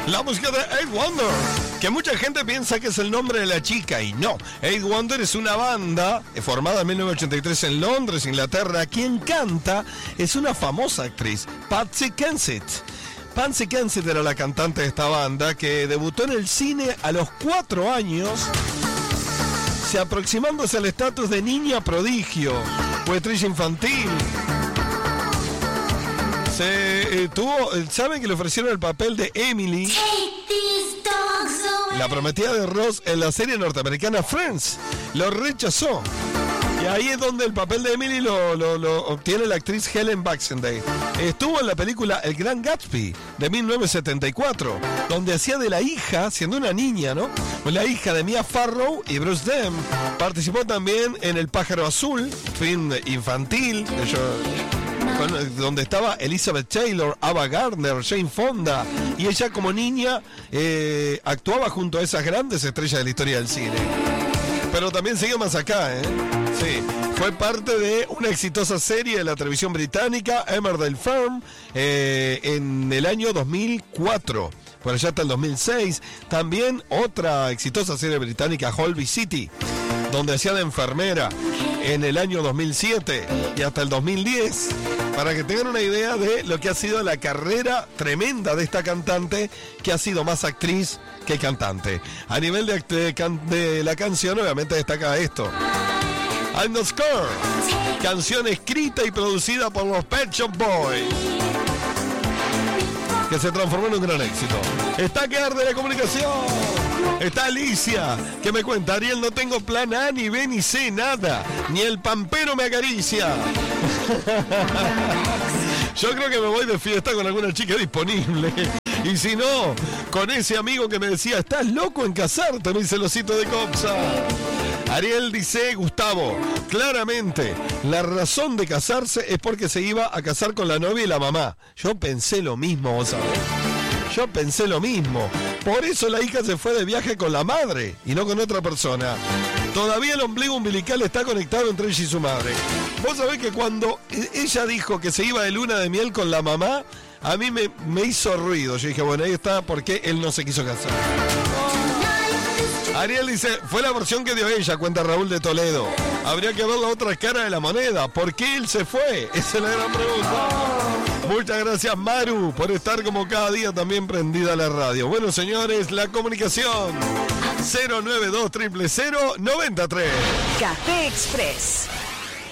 La música de Eight Wonder, que mucha gente piensa que es el nombre de la chica y no. Eight Wonder es una banda formada en 1983 en Londres, Inglaterra. Quien canta es una famosa actriz, Patsy Kensit. Patsy Kensit era la cantante de esta banda que debutó en el cine a los 4 años, se aproximándose al estatus de niña prodigio o actriz infantil. ¿Saben que le ofrecieron el papel de Emily, la prometida de Ross, en la serie norteamericana Friends? Lo rechazó. Y ahí es donde el papel de Emily lo obtiene la actriz Helen Baxendale. Estuvo en la película El Gran Gatsby de 1974, donde hacía de la hija, siendo una niña, ¿no? La hija de Mia Farrow y Bruce Dern. Participó también en El Pájaro Azul, film infantil, donde estaba Elizabeth Taylor, Ava Gardner, Jane Fonda, y ella como niña actuaba junto a esas grandes estrellas de la historia del cine. Pero también sigue más acá, Sí, fue parte de una exitosa serie de la televisión británica, Emmerdale Farm, en el año 2004. Por allá hasta el 2006. También otra exitosa serie británica, Holby City, donde hacía de enfermera en el año 2007 y hasta el 2010. Para que tengan una idea de lo que ha sido la carrera tremenda de esta cantante, que ha sido más actriz que cantante. A nivel de la canción, obviamente destaca esto: I'm the Score, canción escrita y producida por los Pet Shop Boys, que se transformó en un gran éxito. Está que arde la comunicación. Está Alicia, que me cuenta: Ariel, no tengo plan A, ni B, ni C, nada. Ni el pampero me acaricia. Yo creo que me voy de fiesta con alguna chica disponible. Y si no, con ese amigo que me decía: ¿estás loco en casarte? Me dice el osito de Copsa. Ariel dice: Gustavo, claramente la razón de casarse es porque se iba a casar con la novia y la mamá. Yo pensé lo mismo, vos sabés. Yo pensé lo mismo. Por eso la hija se fue de viaje con la madre y no con otra persona. Todavía el ombligo umbilical está conectado entre ella y su madre. Vos sabés que cuando ella dijo que se iba de luna de miel con la mamá, a mí me hizo ruido. Yo dije, bueno, ahí está por qué él no se quiso casar. Ariel dice: fue la versión que dio ella, cuenta Raúl de Toledo. Habría que ver la otra cara de la moneda. ¿Por qué él se fue? Esa es la gran pregunta. Muchas gracias, Maru, por estar como cada día también prendida a la radio. Bueno, señores, la comunicación 092 000 93. Café Express.